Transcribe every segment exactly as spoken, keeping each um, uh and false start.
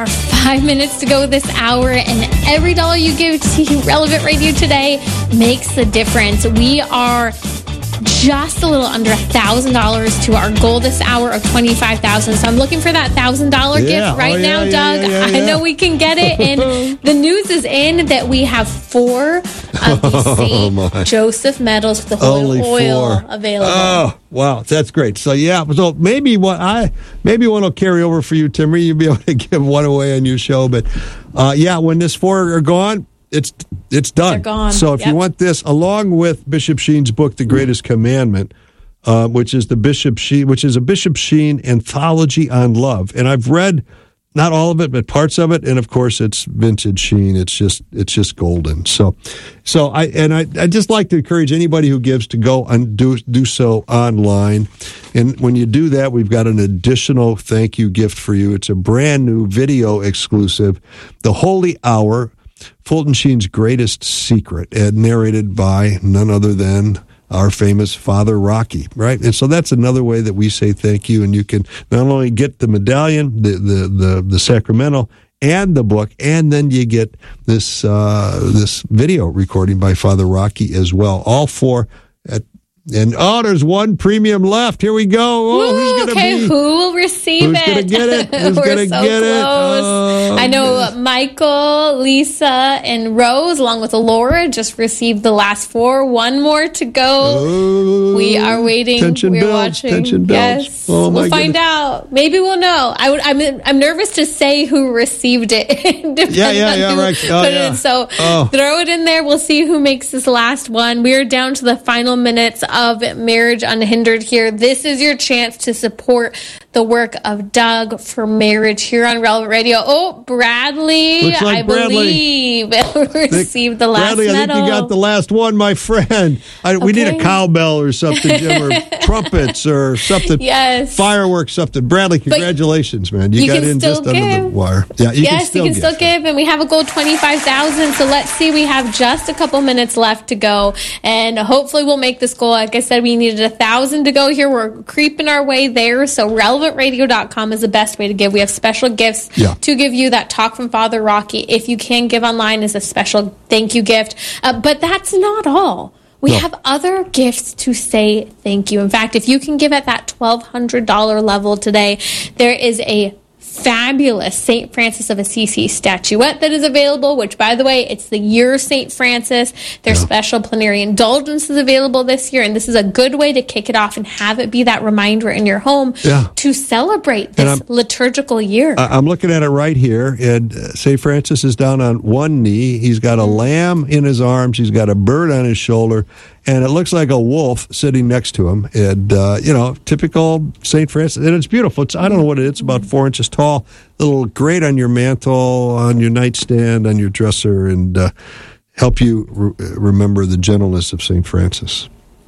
Five minutes to go this hour, and every dollar you give to Relevant Radio today makes a difference. We are just a little under a thousand dollars to our goal this hour of twenty-five thousand. So I'm looking for that thousand dollar Yeah. gift right Oh, yeah, now, yeah, Doug. yeah, yeah, I yeah. know we can get it, and the news is in that we have four of the Saint my. Joseph medals with the whole Only oil four. available. Oh, wow, that's great. So yeah, so maybe what I maybe one will carry over for you, Timmy. You'll be able to give one away on your show. But uh, yeah, when this four are gone, it's it's done. They're gone. So if Yep. you want this, along with Bishop Sheen's book, The Greatest Commandment, uh, which is the Bishop Sheen, which is a Bishop Sheen anthology on love, and I've read not all of it, but parts of it, and of course it's vintage Sheen. It's just it's just golden. So, so I and I I just like to encourage anybody who gives to go and do do so online. And when you do that, we've got an additional thank you gift for you. It's a brand new video exclusive, The Holy Hour, Fulton Sheen's Greatest Secret, and narrated by none other than our famous Father Rocky, right? And so that's another way that we say thank you, and you can not only get the medallion, the the the, the sacramental, and the book, and then you get this uh, this video recording by Father Rocky as well. All four at And oh, there's one premium left. Here we go. Oh, Woo, who's gonna okay, be? who will receive Who's it? gonna get it? Who's We're gonna so get close. it? Oh, I know Michael, Lisa, and Rose, along with Laura, just received the last four. One more to go. Oh, we are waiting. Tension We're builds. watching. Tension builds. Yes, Oh, my we'll find goodness. out. Maybe we'll know. I would. I'm. I'm nervous to say who received it. Depends Yeah, yeah, on yeah, who right. Oh, put it yeah. in. So Oh. throw it in there. We'll see who makes this last one. We are down to the final minutes of Marriage Unhindered here. This is your chance to support the work of Doug for marriage here on Relevant Radio. Oh, Bradley, Looks like I Bradley. believe, received the last Bradley, I medal. think you got the last one, my friend. I, We need a Okay. cowbell or something, Jim, or trumpets or something. Yes. Fireworks, something. Bradley, congratulations, man. You, you got can in still just under the give. wire. Yeah, you yes, can still you can give. still give, and we have a goal twenty-five thousand. So let's see, we have just a couple minutes left to go, and hopefully we'll make this goal. Like I said, we needed a thousand to go here. We're creeping our way there. So relevant radio dot com is the best way to give. We have special gifts Yeah. to give you. That talk from Father Rocky, if you can give online, is a special thank you gift. Uh, but that's not all. We No. have other gifts to say thank you. In fact, if you can give at that twelve hundred dollars level today, there is a fabulous Saint Francis of Assisi statuette that is available, which, by the way, it's the year of Saint Francis. Their Yeah. special plenary indulgence is available this year, and this is a good way to kick it off and have it be that reminder in your home Yeah. to celebrate And this I'm- liturgical year. I- I'm looking at it right here, and uh, Saint Francis is down on one knee. He's got a lamb in his arms. He's got a bird on his shoulder, and it looks like a wolf sitting next to him. And, uh, you know, typical Saint Francis. And it's beautiful. It's, I don't know what it is. It's about four inches tall. Little grate on your mantle, on your nightstand, on your dresser, and uh, help you re- remember the gentleness of Saint Francis.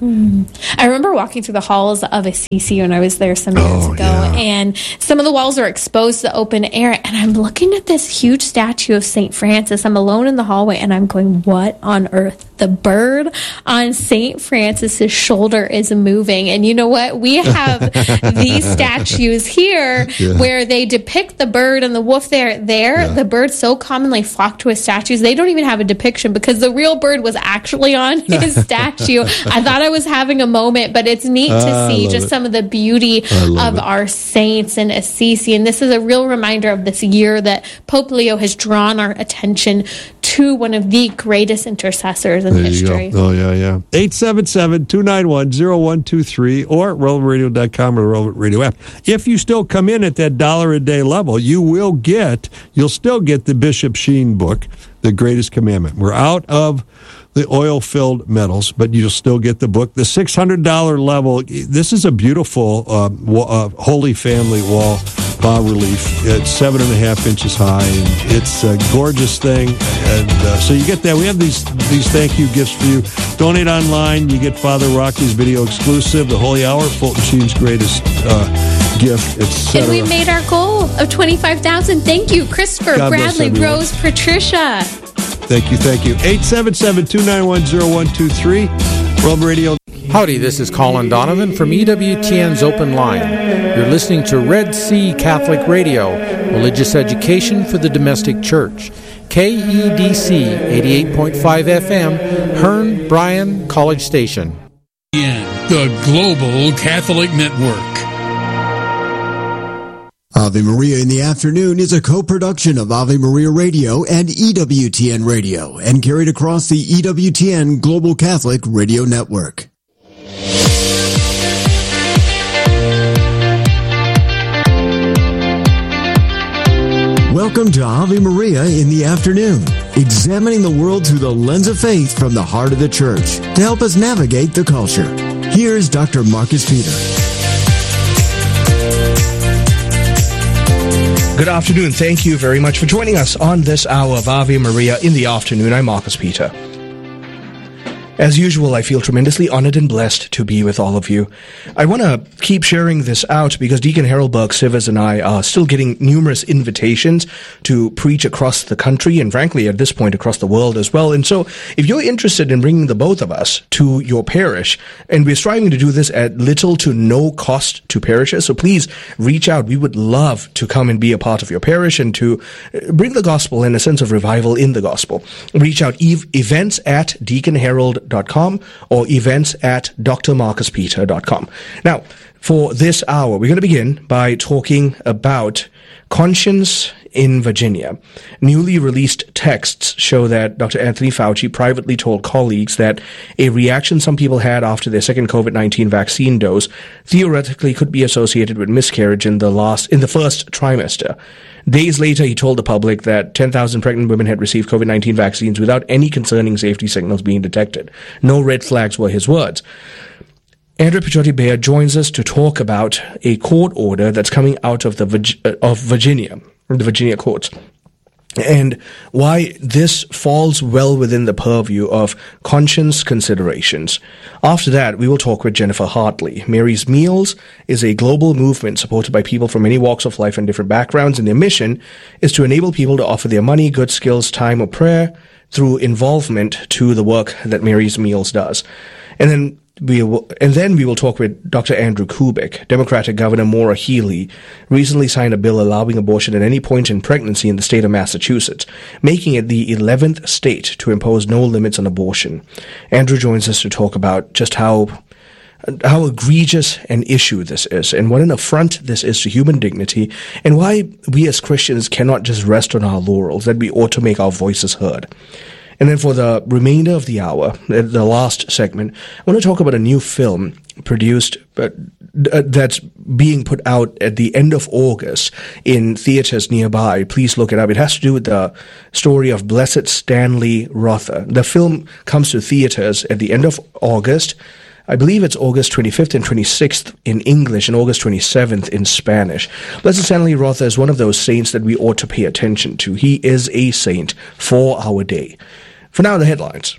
I remember walking through the halls of Assisi when I was there some years Oh, ago, yeah. and some of the walls are exposed to the open air, and I'm looking at this huge statue of Saint Francis. I'm alone in the hallway, and I'm going, what on earth? The bird on Saint Francis's shoulder is moving. And you know what? We have these statues here Yeah. where they depict the bird and the wolf there. There, Yeah. the birds so commonly flock to his statues, they don't even have a depiction because the real bird was actually on his statue. I thought I was having a moment, but it's neat to Ah, I see love just it. some of the beauty I love of it. our saints in Assisi. And this is a real reminder of this year that Pope Leo has drawn our attention to one of the greatest intercessors in There history. you go. Oh, yeah, yeah. eight seven seven, two nine one, zero one two three or relevant radio dot com or the Relevant Radio app. If you still come in at that dollar a day level, you will get, you'll still get the Bishop Sheen book, The Greatest Commandment. We're out of the oil-filled medals, but you'll still get the book. The six hundred dollars level, this is a beautiful uh, wa- uh, Holy Family wall bas-relief. It's seven and a half inches high, and it's a gorgeous thing. And uh, so you get that. We have these these thank you gifts for you. Donate online. You get Father Rocky's video exclusive, The Holy Hour, Fulton Sheen's Greatest uh, Gift, et cetera. And we made our goal of twenty-five thousand. Thank you, Christopher, God bless Bradley, everyone. Rose, Thank Patricia. you, thank you. eight seven seven, two nine one, zero one two three. Relevant Radio. Howdy, this is Colin Donovan from E W T N's Open Line. You're listening to Red Sea Catholic Radio, religious education for the domestic church. K E D C eighty-eight point five F M, Hearn, Bryan, College Station. The Global Catholic Network. Ave Maria in the Afternoon is a co-production of Ave Maria Radio and E W T N Radio and carried across the E W T N Global Catholic Radio Network. Welcome to Ave Maria in the Afternoon, examining the world through the lens of faith from the heart of the Church to help us navigate the culture. Here's Doctor Marcus Peter. Good afternoon. Thank you very much for joining us on this hour of Ave Maria in the Afternoon. I'm Marcus Peter. As usual, I feel tremendously honored and blessed to be with all of you. I want to keep sharing this out because Deacon Harold Burke-Sivers and I are still getting numerous invitations to preach across the country and, frankly, at this point, across the world as well. And so if you're interested in bringing the both of us to your parish, and we're striving to do this at little to no cost to parishes, so please reach out. We would love to come and be a part of your parish and to bring the gospel and a sense of revival in the gospel. Reach out, ev- events at deacon harold dot com or events at d r marcus peter dot com. Now, for this hour, we're going to begin by talking about conscience in Virginia. Newly released texts show that Doctor Anthony Fauci privately told colleagues that a reaction some people had after their second COVID nineteen vaccine dose theoretically could be associated with miscarriage in the last in the first trimester. Days later, he told the public that ten thousand pregnant women had received COVID nineteen vaccines without any concerning safety signals being detected. No red flags were his words. Andrea Picciotti-Beyer joins us to talk about a court order that's coming out of the of Virginia, the Virginia courts, and why this falls well within the purview of conscience considerations. After that, we will talk with Jennifer Hartley. Mary's Meals is a global movement supported by people from many walks of life and different backgrounds, and their mission is to enable people to offer their money, good skills, time, or prayer through involvement to the work that Mary's Meals does. And then We will, and then we will talk with Doctor Andrew Kubik. Democratic Governor Maura Healey recently signed a bill allowing abortion at any point in pregnancy in the state of Massachusetts, making it the eleventh state to impose no limits on abortion. Andrew joins us to talk about just how how egregious an issue this is and what an affront this is to human dignity, and why we as Christians cannot just rest on our laurels, that we ought to make our voices heard. And then for the remainder of the hour, the last segment, I want to talk about a new film produced uh, that's being put out at the end of August in theaters nearby. Please look it up. It has to do with the story of Blessed Stanley Rother. The film comes to theaters at the end of August. I believe it's August twenty-fifth and twenty-sixth in English and August twenty-seventh in Spanish. Blessed Stanley Rother is one of those saints that we ought to pay attention to. He is a saint for our day. For now, the headlines.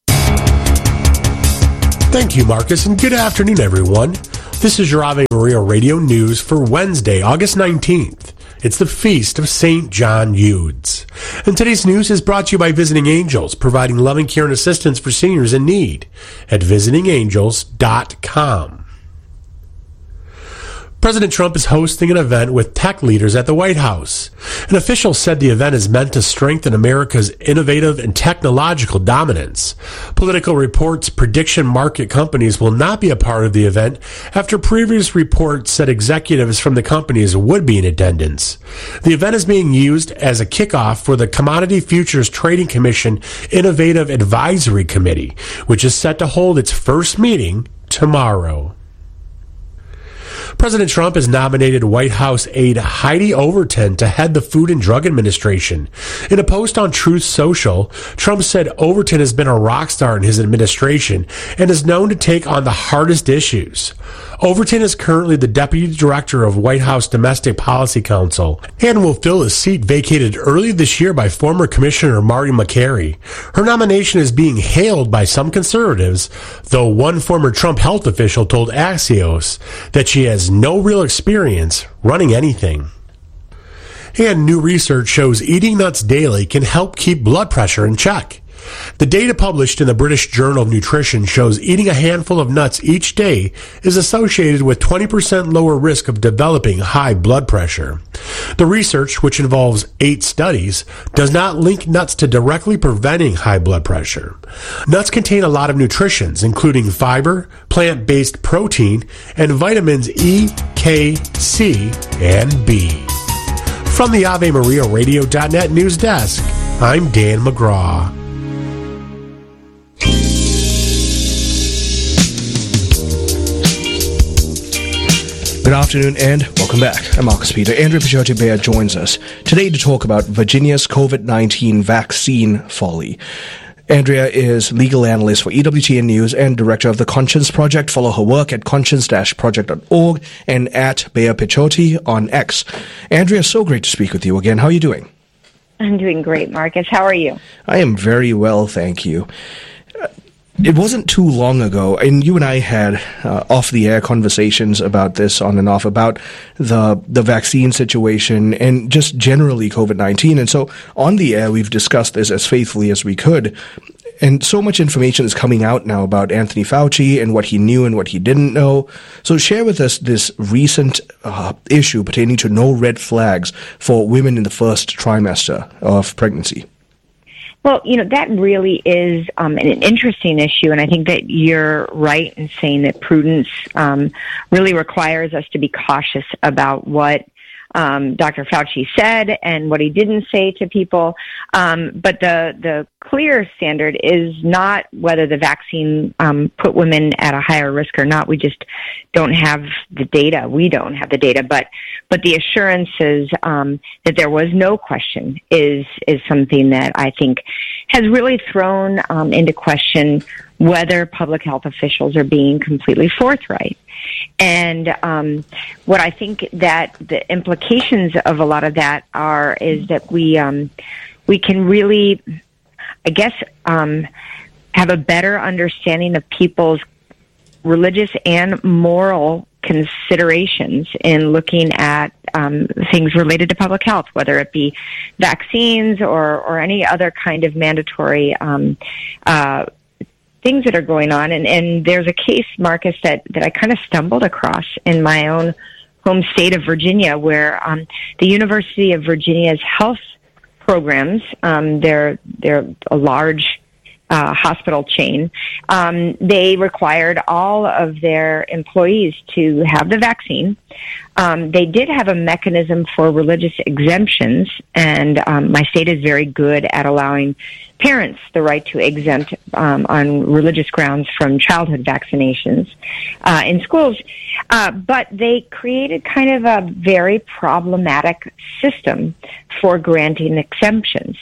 Thank you, Marcus, and good afternoon, everyone. This is your Ave Maria Radio News for Wednesday, August nineteenth. It's the feast of Saint John Eudes. And today's news is brought to you by Visiting Angels, providing loving care and assistance for seniors in need at visiting angels dot com. President Trump is hosting an event with tech leaders at the White House. An official said the event is meant to strengthen America's innovative and technological dominance. Political Reports prediction market companies will not be a part of the event after previous reports said executives from the companies would be in attendance. The event is being used as a kickoff for the Commodity Futures Trading Commission Innovative Advisory Committee, which is set to hold its first meeting tomorrow. President Trump has nominated White House aide Heidi Overton to head the Food and Drug Administration. In a post on Truth Social, Trump said Overton has been a rock star in his administration and is known to take on the hardest issues. Overton is currently the Deputy Director of White House Domestic Policy Council and will fill a seat vacated early this year by former Commissioner Marty McCary. Her nomination is being hailed by some conservatives, though one former Trump health official told Axios that she has no real experience running anything. And new research shows eating nuts daily can help keep blood pressure in check. The data published in the British Journal of Nutrition shows eating a handful of nuts each day is associated with twenty percent lower risk of developing high blood pressure. The research, which involves eight studies, does not link nuts to directly preventing high blood pressure. Nuts contain a lot of nutrients, including fiber, plant-based protein, and vitamins E, K, C, and B. From the Ave Maria Radio dot net news desk, I'm Dan McGraw. Good afternoon and welcome back. I'm Marcus Peter. Andrea Picciotti-Beyer joins us today to talk about Virginia's COVID nineteen vaccine folly. Andrea is legal analyst for E W T N News and director of the Conscience Project. Follow her work at conscience dash project dot org and at Beyer Picciotti on X. Andrea, so great to speak with you again. How are you doing? I'm doing great, Marcus. How are you? I am very well, thank you. It wasn't too long ago, and you and I had uh, off-the-air conversations about this on and off, about the the vaccine situation and just generally COVID nineteen. And so on the air, we've discussed this as faithfully as we could. And so much information is coming out now about Anthony Fauci and what he knew and what he didn't know. So share with us this recent uh, issue pertaining to no red flags for women in the first trimester of pregnancy. Well, you know, that really is um, an interesting issue, and I think that you're right in saying that prudence um, really requires us to be cautious about what um, Doctor Fauci said and what he didn't say to people. Um, but the the clear standard is not whether the vaccine um, put women at a higher risk or not. We just don't have the data. We don't have the data, but but the assurances um, that there was no question is is something that I think has really thrown um, into question whether public health officials are being completely forthright. And um, what I think that the implications of a lot of that are is that we um, we can really, I guess, um, have a better understanding of people's religious and moral considerations in looking at um, things related to public health, whether it be vaccines or, or any other kind of mandatory um, uh, things that are going on. And, and there's a case, Marcus, that, that I kind of stumbled across in my own home state of Virginia, where um, the University of Virginia's health programs, um, they're, they're a large Uh, hospital chain, um, they required all of their employees to have the vaccine. Um, they did have a mechanism for religious exemptions, and um, my state is very good at allowing parents the right to exempt um, on religious grounds from childhood vaccinations uh, in schools. Uh, but they created kind of a very problematic system for granting exemptions.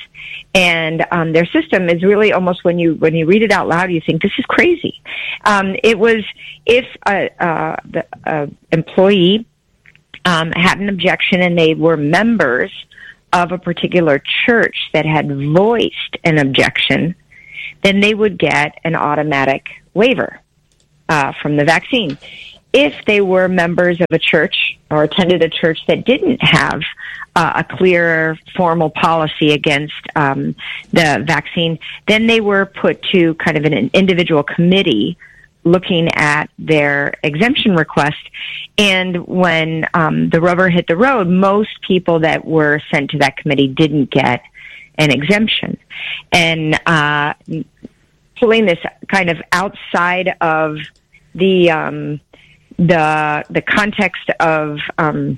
And um, their system is really almost, when you when you read it out loud, you think this is crazy. Um, it was if a, uh, the uh, employee um, had an objection and they were members of a particular church that had voiced an objection, then they would get an automatic waiver uh, from the vaccine. If they were members of a church or attended a church that didn't have uh, a clear formal policy against um, the vaccine, then they were put to kind of an individual committee looking at their exemption request. And when um, the rubber hit the road, most people that were sent to that committee didn't get an exemption. And uh, pulling this kind of outside of the um, the the context of um,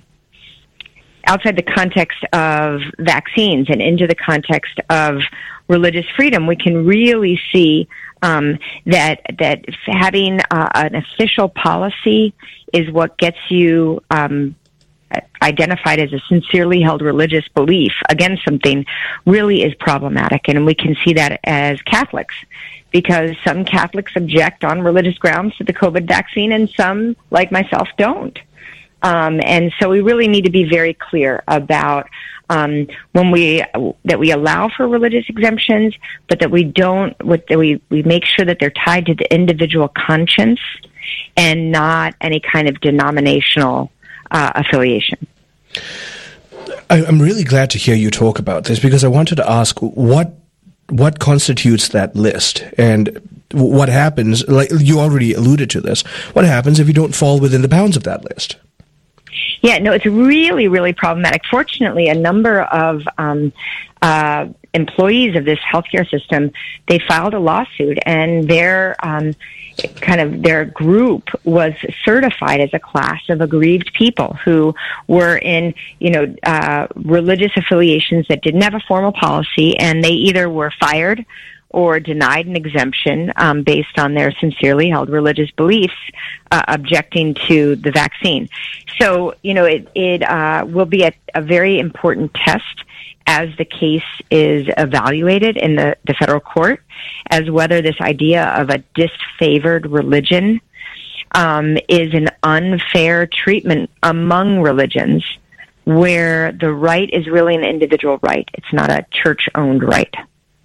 outside the context of vaccines and into the context of religious freedom, we can really see um, that that having uh, an official policy is what gets you um, identified as a sincerely held religious belief against something really is problematic. And we can see that as Catholics, because some Catholics object on religious grounds to the COVID vaccine and some, like myself, don't. Um, and so we really need to be very clear about um, when we that we allow for religious exemptions, but that we don't. With, that we we make sure that they're tied to the individual conscience and not any kind of denominational uh, affiliation. I, I'm really glad to hear you talk about this, because I wanted to ask, what what constitutes that list, and what happens, like you already alluded to this, what happens if you don't fall within the bounds of that list? Yeah, no, it's really, really problematic. Fortunately, a number of um, uh, employees of this healthcare system, they filed a lawsuit, and their um, kind of their group was certified as a class of aggrieved people who were in, you know, uh, religious affiliations that didn't have a formal policy, and they either were fired or denied an exemption um, based on their sincerely held religious beliefs, uh, objecting to the vaccine. So, you know, it, it uh, will be a, a very important test as the case is evaluated in the, the federal court, as whether this idea of a disfavored religion um, is an unfair treatment among religions, where the right is really an individual right. It's not a church-owned right.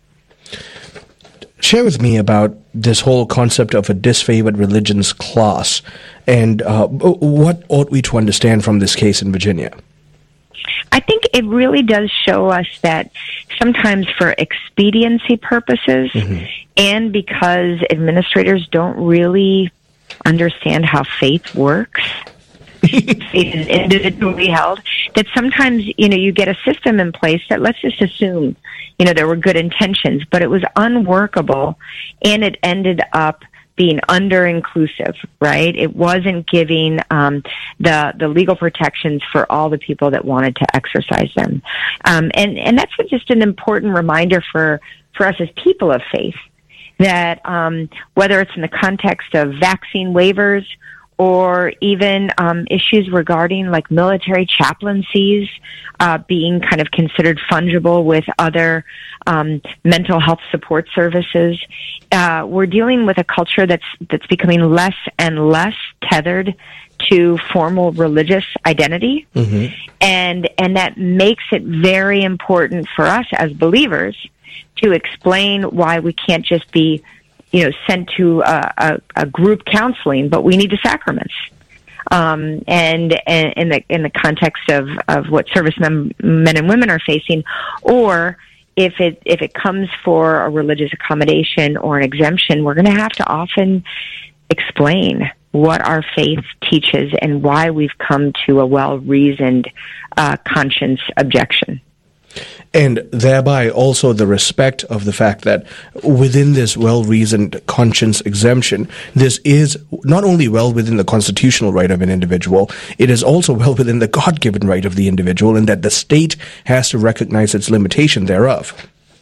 Share with me about this whole concept of a disfavored religions clause, and uh, what ought we to understand from this case in Virginia? I think it really does show us that sometimes for expediency purposes, mm-hmm. and because administrators don't really understand how faith works, faith is individually held, that sometimes, you know, you get a system in place that, let's just assume, you know, there were good intentions, but it was unworkable, and it ended up being under-inclusive, right? It wasn't giving um, the the legal protections for all the people that wanted to exercise them. Um, and, and that's just an important reminder for, for us as people of faith, that um, whether it's in the context of vaccine waivers or even um, issues regarding like military chaplaincies uh, being kind of considered fungible with other um, mental health support services. Uh, we're dealing with a culture that's that's becoming less and less tethered to formal religious identity, mm-hmm. and and that makes it very important for us as believers to explain why we can't just be, you know, sent to a, a, a group counseling, but we need the sacraments. Um, and, and in the in the context of, of what servicemen men and women are facing, or if it if it comes for a religious accommodation or an exemption, we're going to have to often explain what our faith teaches and why we've come to a well-reasoned uh, conscience objection. And thereby also the respect of the fact that within this well-reasoned conscience exemption, this is not only well within the constitutional right of an individual, it is also well within the God-given right of the individual, and that the state has to recognize its limitation thereof.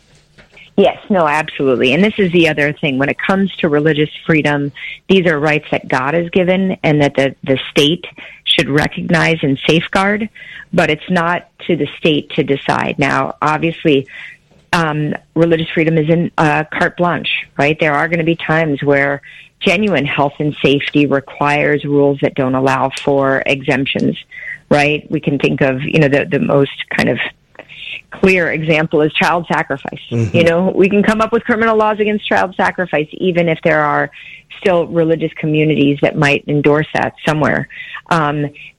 Yes, no, absolutely. And this is the other thing. When it comes to religious freedom, these are rights that God has given and that the, the state should recognize and safeguard, but it's not to the state to decide. Now, obviously, um, religious freedom isn't uh, carte blanche, right? There are going to be times where genuine health and safety requires rules that don't allow for exemptions, right? We can think of, you know, the, the most kind of clear example is child sacrifice. Mm-hmm. You know, we can come up with criminal laws against child sacrifice, even if there are still religious communities that might endorse that somewhere. Um,